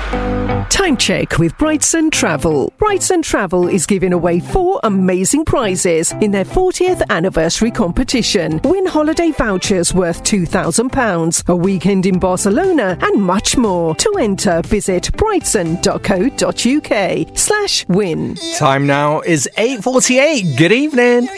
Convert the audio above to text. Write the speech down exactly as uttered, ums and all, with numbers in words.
Time check with Brightson Travel. Brightson Travel is giving away four amazing prizes in their fortieth anniversary competition. Win holiday vouchers worth two thousand pounds, a weekend in Barcelona, and much more. To enter, visit brightson.co.uk slash win. Time now is eight forty-eight. Good evening.